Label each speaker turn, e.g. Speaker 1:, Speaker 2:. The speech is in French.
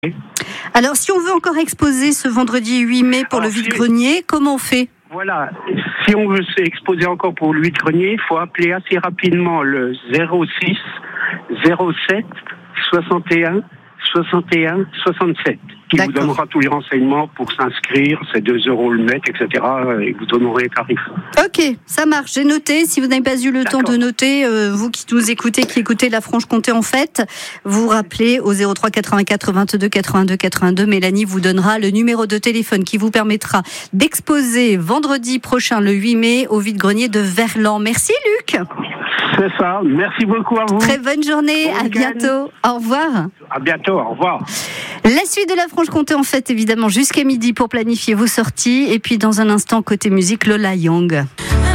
Speaker 1: Alors, si on veut encore exposer ce vendredi 8 mai pour le vide-grenier, comment on fait ?
Speaker 2: Voilà, si on veut s'exposer encore pour le vide-grenier, il faut appeler assez rapidement le 06 07 61 61 67 qui vous donnera tous les renseignements pour s'inscrire, c'est 2 € le mètre, etc. et vous donnerez les tarifs.
Speaker 1: Ok, ça marche, j'ai noté. Si vous n'avez pas eu le temps de noter, vous qui nous écoutez, qui écoutez la Franche-Comté en fait, vous rappelez au 03 84 22 82 82. Mélanie vous donnera le numéro de téléphone qui vous permettra d'exposer vendredi prochain, le 8 mai, au vide-grenier de Verlan. Merci Luc.
Speaker 2: C'est ça, merci beaucoup à vous.
Speaker 1: Très bonne journée, à bientôt. Au revoir.
Speaker 2: À bientôt, au revoir.
Speaker 1: La suite de la Franche-Comté en fait évidemment jusqu'à midi pour planifier vos sorties et puis dans un instant côté musique Lola Young.